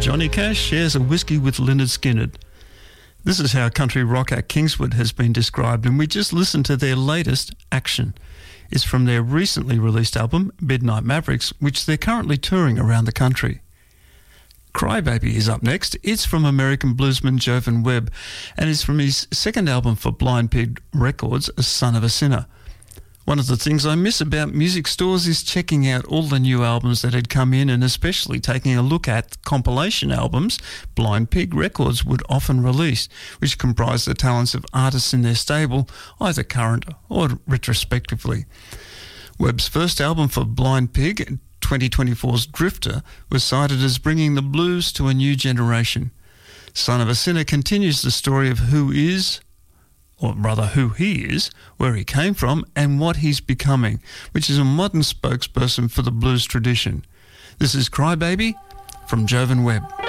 Johnny Cash shares a whiskey with Lynyrd Skynyrd. This is how country rock act Kingswood has been described, and we just listened to their latest, Action. It's from their recently released album, Midnight Mavericks, which they're currently touring around the country. Crybaby is up next. It's from American bluesman Jovan Webb, and it's from his second album for Blind Pig Records, Son of a Sinner. One of the things I miss about music stores is checking out all the new albums that had come in, and especially taking a look at compilation albums Blind Pig Records would often release, which comprise the talents of artists in their stable, either current or retrospectively. Webb's first album for Blind Pig, 2024's Drifter, was cited as bringing the blues to a new generation. Son of a Sinner continues the story of who he is, where he came from, and what he's becoming, which is a modern spokesperson for the blues tradition. This is Crybaby from Jovan Webb.